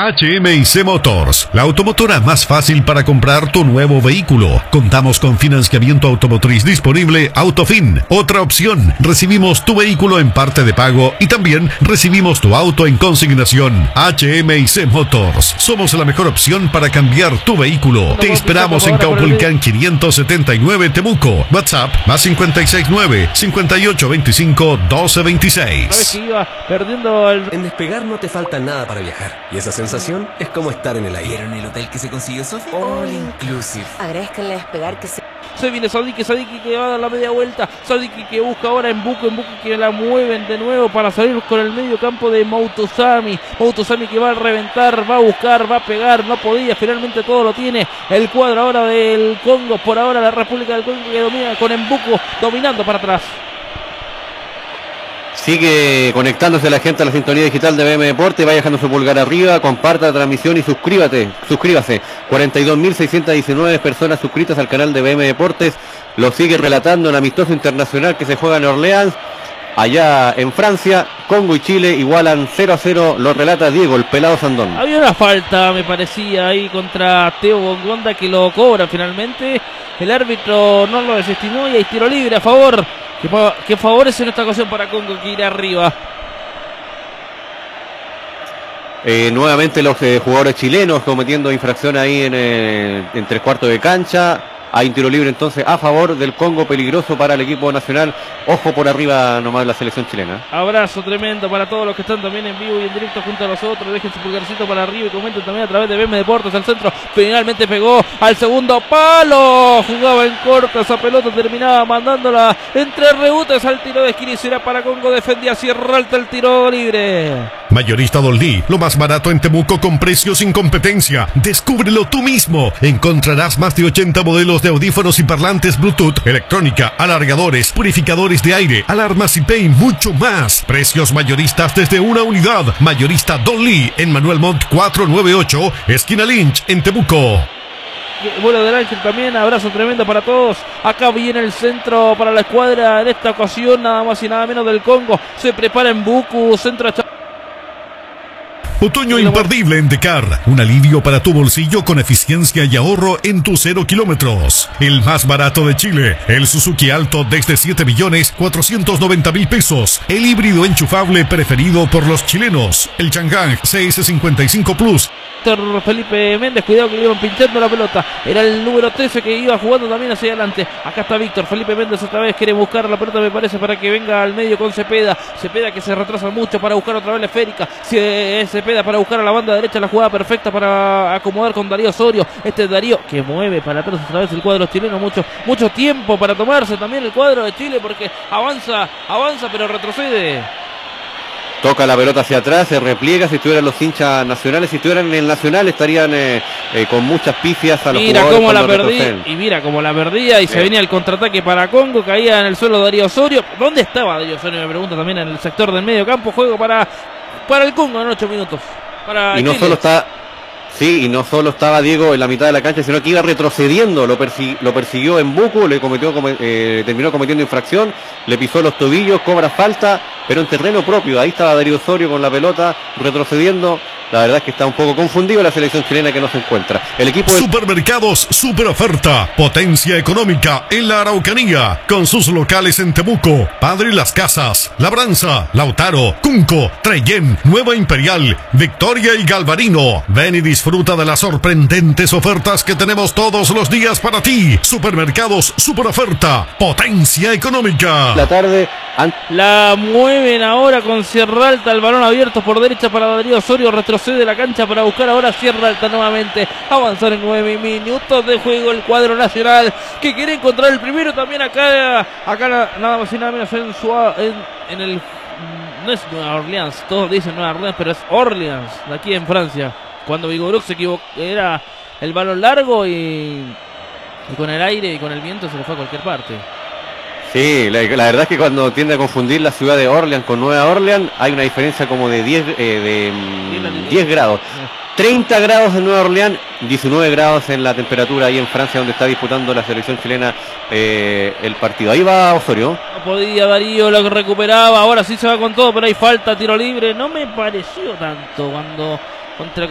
HMIC Motors, la automotora más fácil para comprar tu nuevo vehículo. Contamos con financiamiento automotriz disponible Autofin. Otra opción, recibimos tu vehículo en parte de pago y también recibimos tu auto en consignación. HMIC Motors, somos la mejor opción para cambiar tu vehículo. Te esperamos en Caupolicán 579 Temuco. WhatsApp más 569-5825-1226. Sabes que iba perdiendo el... En Despegar no te falta nada para viajar. Y esa sensación es como estar en el aire. ¿Vieron el hotel que se consiguió Sofi? All inclusive. Agradezcanle a Despegar que se viene Sadiki que va a dar la media vuelta. Sadiki que busca ahora en Buco que la mueven de nuevo para salir con el medio campo de Moutosami. Moutosami que va a reventar, va a buscar, va a pegar, no podía, finalmente todo lo tiene el cuadro ahora del Congo. Por ahora la República del Congo que domina con Mbuku dominando para atrás. Sigue conectándose la gente a la sintonía digital de BM Deporte. Vaya dejando su pulgar arriba, comparta la transmisión y suscríbase. 42.619 personas suscritas al canal de BM Deportes. Lo sigue relatando el amistoso internacional que se juega en Orleans. Allá en Francia, Congo y Chile igualan 0-0, lo relata Diego, el pelado Sandón. Había una falta, me parecía, ahí contra Teo Bongonda que lo cobra finalmente. El árbitro no lo desestimó y hay tiro libre a favor, que favorece en esta ocasión para Congo que irá arriba. Nuevamente los jugadores chilenos cometiendo infracción ahí en tres cuartos de cancha. Hay un tiro libre entonces a favor del Congo, peligroso para el equipo nacional. Ojo por arriba nomás la selección chilena. Abrazo tremendo para todos los que están también en vivo y en directo junto a nosotros. Dejen su pulgarcito para arriba y comenten también a través de BM Deportes al centro. Finalmente pegó al segundo palo. Jugaba en corto esa pelota, terminaba mandándola entre rebotes al tiro de esquina y será para Congo. Defendía Sierra Alta el tiro libre. Mayorista Don Lee, lo más barato en Temuco con precios sin competencia. Descúbrelo tú mismo. Encontrarás más de 80 modelos de audífonos y parlantes Bluetooth, electrónica, alargadores, purificadores de aire, alarmas IP y mucho más. Precios mayoristas desde una unidad. Mayorista Don Lee en Manuel Montt 498, esquina Lynch en Temuco. Vuelo del Ángel también, abrazo tremendo para todos. Acá viene el centro para la escuadra en esta ocasión, nada más y nada menos del Congo. Se prepara en Buku, centro a... Otoño imperdible en Decar. Un alivio para tu bolsillo con eficiencia y ahorro en tus 0 kilómetros. El más barato de Chile. El Suzuki Alto desde 7.490.000 pesos. El híbrido enchufable preferido por los chilenos. El Chang'an CS55 Plus. Felipe Méndez, cuidado que le iban pinchando la pelota. Era el número 13 que iba jugando también hacia adelante. Acá está Víctor. Felipe Méndez otra vez quiere buscar la pelota, me parece, para que venga al medio con Cepeda. Cepeda que se retrasa mucho para buscar otra vez la esférica. Cepeda para buscar a la banda derecha, la jugada perfecta para acomodar con Darío Osorio. Este Darío que mueve para atrás otra vez el cuadro chileno. Mucho tiempo para tomarse también el cuadro de Chile porque avanza pero retrocede. Toca la pelota hacia atrás, se repliega. Si estuvieran los hinchas nacionales, si estuvieran en el Nacional, estarían con muchas pifias a los jugadores. Cómo la perdí, y mira cómo la perdía y se venía el contraataque para Congo. Caía en el suelo Darío Osorio. ¿Dónde estaba Darío Osorio? Me pregunto también en el sector del medio campo. Juego para el Congo en 8 minutos. Y no solo está... Sí, y no solo estaba Diego en la mitad de la cancha, sino que iba retrocediendo, lo persiguió en Buku, terminó cometiendo infracción, le pisó los tobillos, cobra falta, pero en terreno propio. Ahí estaba Darío Osorio con la pelota, retrocediendo. La verdad es que está un poco confundido la selección chilena que no se encuentra. El equipo de... Supermercados Super Oferta, potencia económica en la Araucanía, con sus locales en Temuco, Padre Las Casas, Labranza, Lautaro, Cunco, Treyén, Nueva Imperial, Victoria y Galvarino. Ven y disfruta de las sorprendentes ofertas que tenemos todos los días para ti. Supermercados Super Oferta, potencia económica. La tarde... La mueven ahora con Sierra Alta, el balón abierto por derecha para Darío Osorio, retrocede la cancha para buscar ahora Sierra Alta nuevamente. Avanzar en 9 minutos de juego el cuadro nacional que quiere encontrar el primero también acá nada más y nada menos en el... No es Nueva Orleans, todos dicen Nueva Orleans, pero es Orleans, de aquí en Francia. Cuando Vigoruk se equivocó, era el balón largo y con el aire y con el viento se le fue a cualquier parte. Sí, la verdad es que cuando tiende a confundir la ciudad de Orleans con Nueva Orleans, hay una diferencia como de 10 grados. 30 grados en Nueva Orleans, 19 grados en la temperatura ahí en Francia, donde está disputando la selección chilena el partido. Ahí va Osorio. No podía Darío, lo que recuperaba, ahora sí se va con todo, pero hay falta, tiro libre. No me pareció tanto cuando contra